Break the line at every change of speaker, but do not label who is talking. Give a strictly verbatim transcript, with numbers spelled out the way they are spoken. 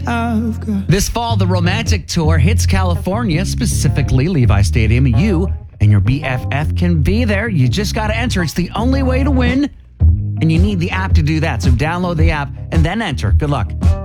I've got.
This fall, the Romantic Tour hits California, specifically Levi Stadium. You and your B F F can be there. You just got to enter. It's the only way to win. And you need the app to do that. So download the app and then enter. Good luck.